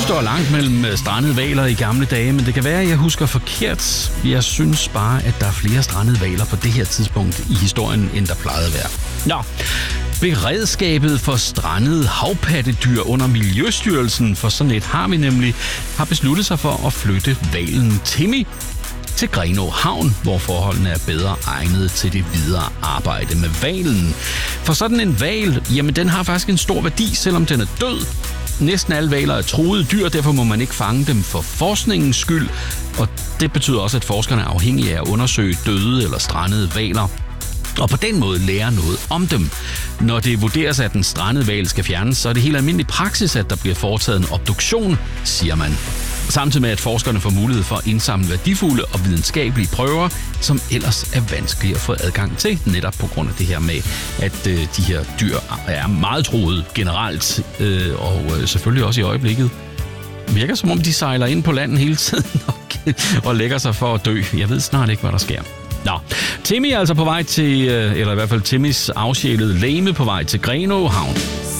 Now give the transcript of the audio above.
synes, der var langt mellem strandede hvaler i gamle dage, men det kan være, at jeg husker forkert. Jeg synes bare, at der er flere strandede hvaler på det her tidspunkt i historien, end der plejede at være. Nå, beredskabet for strandede havpattedyr under Miljøstyrelsen, for sådan et har vi nemlig, har besluttet sig for at flytte hvalen Timmy til Grenaa Havn, hvor forholdene er bedre egnet til det videre arbejde med hvalen. For sådan en hval, jamen den har faktisk en stor værdi, selvom den er død. Næsten alle hvaler er truede dyr, derfor må man ikke fange dem for forskningens skyld, og det betyder også, at forskerne er afhængige af at undersøge døde eller strandede hvaler, og på den måde lære noget om dem. Når det vurderes, at den strandede hval skal fjernes, så er det helt almindelig praksis, at der bliver foretaget en obduktion, siger man. Samtidig med, at forskerne får mulighed for at indsamle værdifulde og videnskabelige prøver, som ellers er vanskelige at få adgang til, netop på grund af det her med, at de her dyr er meget truede generelt, og selvfølgelig også i øjeblikket. Virker som om, de sejler ind på landet hele tiden og lægger sig for at dø. Jeg ved snart ikke, hvad der sker. Nå, Timmy er altså på vej til, eller i hvert fald Timmys afsjælede legeme på vej til Grenaa Havn.